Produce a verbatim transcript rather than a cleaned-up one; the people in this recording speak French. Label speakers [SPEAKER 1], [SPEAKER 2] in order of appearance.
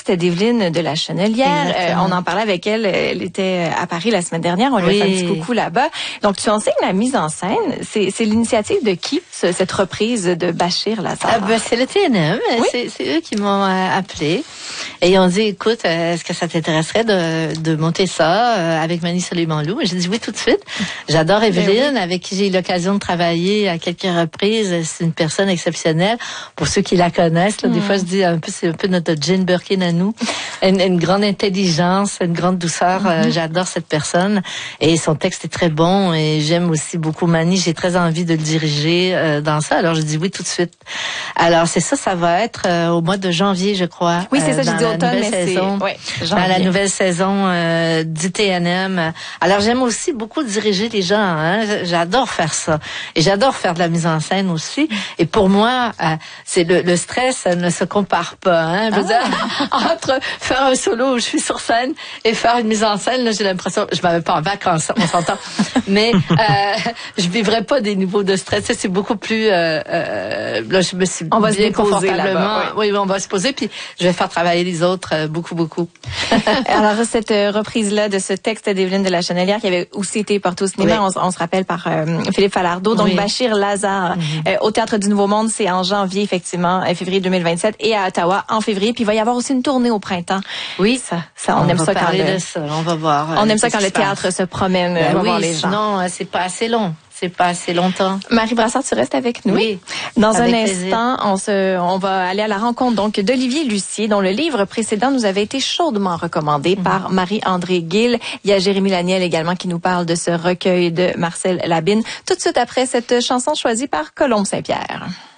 [SPEAKER 1] texte d'Evelyne de la Chenelière. Euh, on en parlait avec elle. Elle était à Paris la semaine dernière. On lui
[SPEAKER 2] oui.
[SPEAKER 1] a fait un petit coucou là-bas. Donc, tu enseignes la mise en scène. C'est, c'est l'initiative de qui, ce, cette reprise de Bachir Lazare?
[SPEAKER 2] Ah ben, c'est le T N M.
[SPEAKER 1] Oui.
[SPEAKER 2] C'est, c'est eux qui m'ont euh, appelé. Et ils ont dit, écoute, euh, est-ce que ça t'intéresserait de, de monter ça euh, avec Mani Soleiman-Lou? J'ai dit oui tout de suite. J'adore Evelyne, oui. avec qui j'ai eu l'occasion de travailler à quelques reprises. C'est une personne exceptionnelle. Pour ceux qui la connaissent, là, mm. des fois je dis un peu, c'est un peu notre Jane Birkin à nous. Une, une grande intelligence, une grande douceur. Mm-hmm. Euh, j'adore cette personne. Et son texte est très bon. Et j'aime aussi beaucoup Mani. J'ai très envie de le diriger euh, dans ça. Alors je dis oui tout de suite. Alors c'est ça, ça va être euh, au mois de janvier, je crois.
[SPEAKER 1] Oui, c'est ça,
[SPEAKER 2] euh,
[SPEAKER 1] j'ai dit automne, mais
[SPEAKER 2] saison,
[SPEAKER 1] c'est... Ouais,
[SPEAKER 2] dans la nouvelle saison euh, du T N M. Alors j'aime aussi beaucoup diriger les gens. Hein. J'adore faire ça. Et j'adore faire de la mise en scène aussi. Et pour moi, euh, c'est le, le stress ne se compare pas. Hein. Je veux
[SPEAKER 1] ah.
[SPEAKER 2] dire, entre faire un solo où je suis sur scène et faire une mise en scène, là, j'ai l'impression, je m'avais pas en vacances, on s'entend. Mais euh, je vivrais pas des niveaux de stress. C'est beaucoup plus. Euh, euh, là, je me suis
[SPEAKER 1] on va
[SPEAKER 2] bien
[SPEAKER 1] se confortablement.
[SPEAKER 2] Oui. oui, on va se poser. Puis je vais faire travailler les autres euh, beaucoup, beaucoup.
[SPEAKER 1] Alors cette euh, reprise-là de ce texte d'Evelyne de la Chenelière qui avait aussi été porté au cinéma, oui. on, on se rappelle par euh, Philippe Falardeau, donc oui. Bachir Lazare mm-hmm. euh, au Théâtre du Nouveau Monde, c'est en janvier effectivement, euh, février deux mille vingt-sept, et à Ottawa en février. Puis il va y avoir aussi une tournée au printemps.
[SPEAKER 2] Oui,
[SPEAKER 1] ça, ça on, on aime
[SPEAKER 2] va
[SPEAKER 1] ça quand le,
[SPEAKER 2] de ça, on va voir.
[SPEAKER 1] On euh, aime ça quand le théâtre passe. se promène, ben, on va
[SPEAKER 2] oui,
[SPEAKER 1] voir les gens.
[SPEAKER 2] Non, c'est pas assez long. C'est pas assez longtemps.
[SPEAKER 1] Marie Brassard, tu restes avec nous.
[SPEAKER 2] Oui.
[SPEAKER 1] Dans un
[SPEAKER 2] plaisir.
[SPEAKER 1] instant, on se, on va aller à la rencontre donc d'Olivier Lucier, dont le livre précédent nous avait été chaudement recommandé mm-hmm. par Marie-André Gill. Il y a Jérémy Laniel également qui nous parle de ce recueil de Marcel Labine. Tout de suite après cette chanson choisie par Colombe Saint-Pierre.